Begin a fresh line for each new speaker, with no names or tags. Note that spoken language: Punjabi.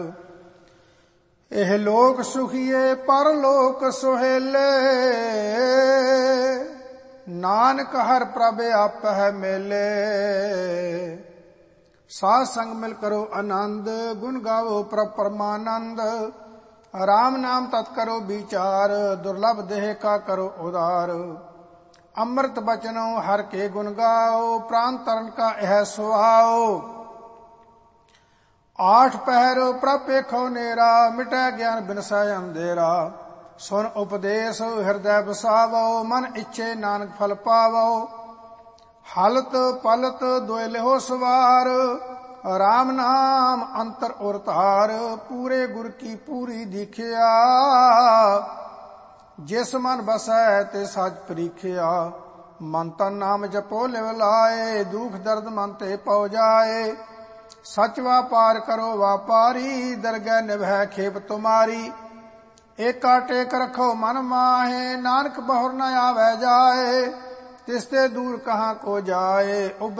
ਇਹ ਲੋਕ ਸੁਖੀਏ ਪਰਲੋਕ ਸੁਹੇਲੇ, ਨਾਨਕ ਹਰ ਪ੍ਰਭ ਆਪਹਿ ਮੇਲੇ। ਸਾਧ ਸੰਗ ਮਿਲ ਕਰੋ ਆਨੰਦ, ਗੁਣ ਗਾਵੋ ਪ੍ਰਭ ਪਰਮਾਨੰਦ। ਰਾਮ ਨਾਮ ਤਤ ਕਰੋ ਵਿਚਾਰ, ਦੁਰਲਭ ਦੇਹ ਕਾ ਕਰੋ ਉਦਾਰ। ਅੰਮ੍ਰਿਤ ਬਚਨੋ ਹਰ ਕੇ ਗੁਣ ਗਾਓ, ਪ੍ਰਾਨ ਤਰਨ ਕਾ ਇਹ ਸੁਆਓ। ਆਠ ਪਹਿਰ ਪ੍ਰਭ ਵੇਖੋ ਨੇਰਾ, ਮਿਟੈ ਗਿਆਨ ਬਿਨਸੈ ਅੰਧੇਰਾ। ਸੁਨ ਉਪਦੇਸ਼ ਹਿਰਦੈ ਬਸਾਵੋ, ਮਨ ਇੱਛੇ ਨਾਨਕ ਫਲ ਪਾਵੋ। ਹਲਤ ਪਲਤ ਦੁਇ ਲਿਹੋ ਸਵਾਰ, ਰਾਮ ਨਾਮ ਅੰਤਰ ਔਰ ਧਾਰ। ਪੂਰੇ ਗੁਰ ਕੀ ਪੂਰੀ ਦੀਖਿਆ, ਜਿਸ ਮਨ ਬਸੈ ਤੇ ਸਚ ਪ੍ਰੀਖਿਆ। ਮਨ ਤਨ ਨਾਮ ਜਪੋ ਲਿਵ ਲਾਏ, ਦੁਖ ਦਰਦ ਮਨ ਤੇ ਪਉ ਜਾਏ। ਸਚ ਵਾਪਾਰ ਕਰੋ ਵਾਪਾਰੀ, ਦਰਗਹਿ ਨਿਭੈ ਖੇਪ ਤੁਮਾਰੀ। ਏਕਾ ਟੇਕ ਰਖੋ ਮਨ ਮਾਹੇ, ਨਾਨਕ ਬਹੁਰ ਨ ਆਵੈ ਜਾਏ। ਤਿਸ ਤੇ ਦੂਰ ਕਹਾਂ ਕੋ ਜਾਏ।